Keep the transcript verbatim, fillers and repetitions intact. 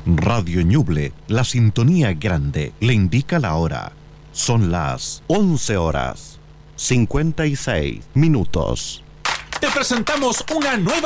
Radio Ñuble, la sintonía grande, le indica la hora. Son las once horas, cincuenta y seis minutos. Te presentamos una nueva